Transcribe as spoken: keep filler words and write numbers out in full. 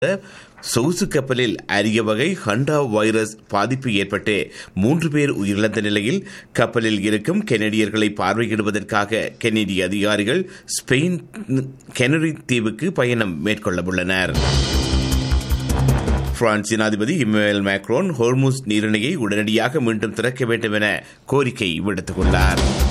சொகுசு கப்பலில் அரிய வகை ஹண்டா வைரஸ் பாதிப்பு ஏற்பட்டு மூன்று பேர் உயிரிழந்த நிலையில் கப்பலில் இருக்கும் கெனடியர்களை பார்வையிடுவதற்காக கெனடிய அதிகாரிகள் ஸ்பெயின் கெனரி தீவுக்கு பயணம் மேற்கொள்ளவுள்ளனர். பிரான்ஸ் ஜனாதிபதி இம்மானுவேல் மேக்ரோன் ஹோர்முஸ் நீரிணையை உடனடியாக மீண்டும் திறக்க வேண்டும் என கோரிக்கை விடுத்துள்ளார்.